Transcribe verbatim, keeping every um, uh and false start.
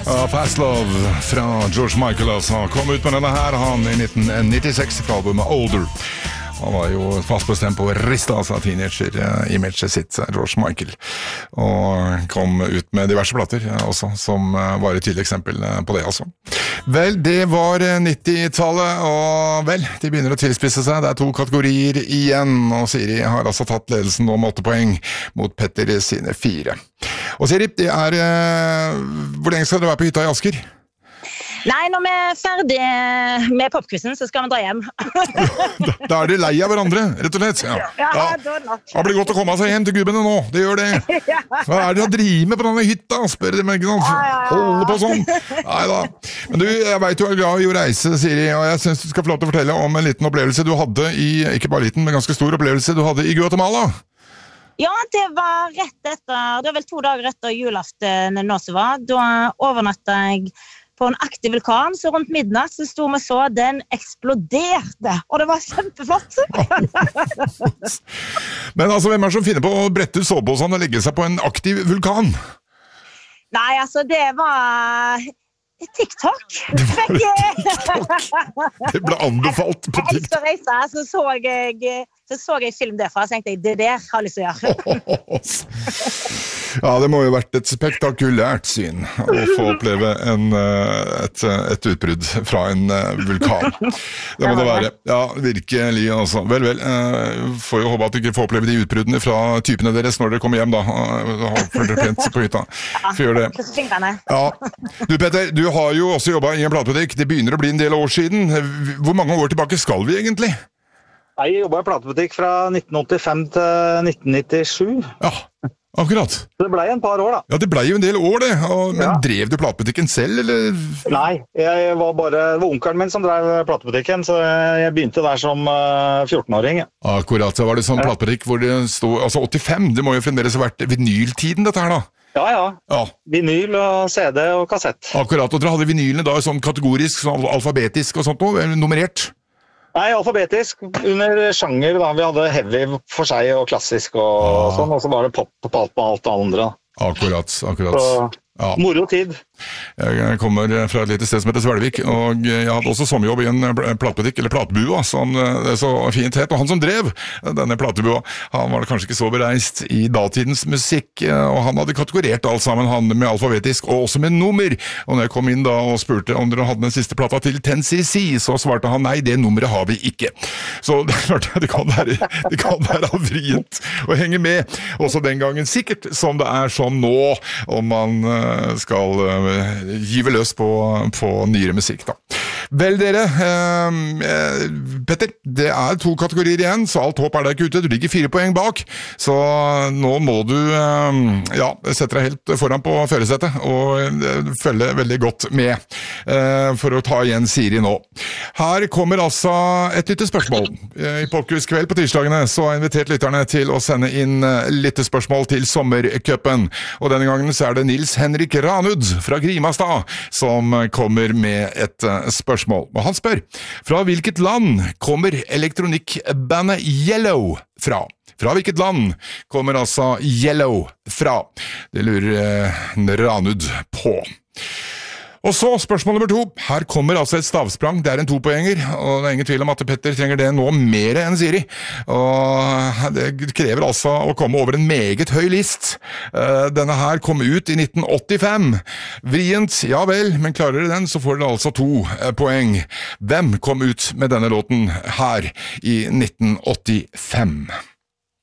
Ja, Fast Love fra George Michael altså. Kom ut med denne her, han i nitten nittiseks fra albumet Older. Han var jo fast bestemt på å riste av seg teenager-imaget sitt, George Michael. Og kom ut med diverse plater også, som var et tydelig eksempel på det altså. Vel, det var nittitallet, og vel, de begynner å tilspisse seg. Det er to kategorier igjen, og Siri har altså tatt ledelsen nå med åtte poeng mot Petter sine fire. Og Siri, det er, hvor lenge skal dere være på hytta i Asker? Nei, når vi er ferdig med popquizen, så skal vi dra hjem. da, da er de lei av hverandre, rett og slett. Ja, ja, ja. da nok. Det blir godt å komme seg hjem til gubbene nå, det gjør det. Hva er det å drive med på denne hytta? Spør de meg, ikke sant? Ja, ja, ja. Holde på sånn. Neida. Men du, jeg vet du er glad i å reise, Siri, og jeg synes du skal få lov til å fortelle om en liten opplevelse du hadde i, ikke bare liten, men ganske stor opplevelse du hadde i Guatemala. Ja, det var rett etter, det var vel to dager etter julaften nå som var. Da overnatta jeg på en aktiv vulkan, så rundt midnatt så sto vi så, den eksploderte, og det var kjempeflott. Men altså, hvem er det som finner på å brette ut soveposen og legge seg på en aktiv vulkan? Nei, altså, det var TikTok. Det, det ble anbefalt på TikTok. Etter reise, så så jeg, så så jeg film derfra, så tenkte jeg, det der har jeg lyst til å gjøre. Ja, det må jo ha vært et spektakulært syn å få oppleve en, et, et utbrudd fra en vulkan. Det må det være. Ja, virkelig altså. Vel, vel, får jo håpe at du ikke får oppleve de utbruddene fra typene deres når dere kommer hjem da. Følg dere pent på hytta. For gjør det. Ja. Du Petter, du har jo også jobbet i en platebutikk. Det begynner å bli en del år siden. Hvor mange år tilbake skal vi egentlig? Jeg jobbet i platebutikk fra nitten åttifem til nitten nittisju. Ja, akkurat. Det ble en par år da. Ja, det ble jo en del år det. Og, men ja. Drev du platebutikken selv, eller? Nei, jeg var bare, det var onkelen min som drev platebutikken, så jeg begynte der som fjortenåring. Akkurat, så var det sånn ja. Platebutikk hvor det stod, altså åttifem, det må jo fremdeles ha vært vinyltiden dette her da. Ja, ja, ja. Vinyl og C D og kassett. Akkurat, og dere hadde vinylene da sånn kategorisk, sånn alfabetisk og sånt noe, eller nummerert? Nei, alfabetisk, under sjanger da, vi hadde heavy for seg og klassisk og ah. sånn, og så var det pop på alt med alt det andre. Akkurat, akkurat. Så, ja. Moro tid. Jeg kommer fra et lite sted som heter Svelvik, og jeg hadde også sommerjobb i en platebutikk, eller platebua, som det så fint het, og han som drev denne platebua, han var kanskje ikke så bereist i datidens musikk, og han hadde kategorert alt sammen, han med alfabetisk, og også med nummer, og når jeg kom inn da og spurte om dere hadde den siste plata til ten C C, så svarte han, nei, det nummeret har vi ikke. Så det er klart, det kan være, det kan være vrient å henge med, også den gangen sikkert, som det er sånn nå, om man skal gyve løs på, på nyere musikk da. Vel dere, eh, Petter, det er to kategorier igjen, så alt håp er der ikke ute, du ligger fire poeng bak, så nå må du eh, ja, sette deg helt foran på førersetet og eh, følge veldig godt med eh, for å ta igjen Siri nå. Her kommer altså et lyttespørsmål. I Popquiz-kveld på tirsdagene så har jeg invitert lytterne til å sende inn lyttespørsmål til sommercupen, og denne gangen så er det Nils Henrik Ranud fra Grimastad som kommer med et spørsmål. Og han spør, fra hvilket land kommer elektronikkbandet Yellow fra? Fra hvilket land kommer altså Yellow fra? Det lurer Ranud på. Og så spørsmål nummer to. Her kommer altså et stavsprang. Det er en topoenger, og det er ingen tvil om at Petter trenger det nå mer enn Siri. Og det krever altså å komme over en meget høy list. Denne her kom ut i nitten åttifem. Vrient, ja vel, men klarer dere den, så får dere altså to poeng. Hvem kom ut med denne låten her i nitten åttifem?